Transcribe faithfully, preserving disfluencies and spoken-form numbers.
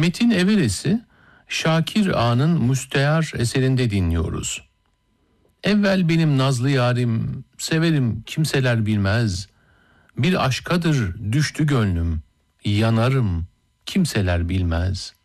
Metin Everes'i Şakir Ağa'nın Müstehar eserinde dinliyoruz. Evvel benim nazlı yarim, severim kimseler bilmez. Bir aşkadır düştü gönlüm, yanarım kimseler bilmez.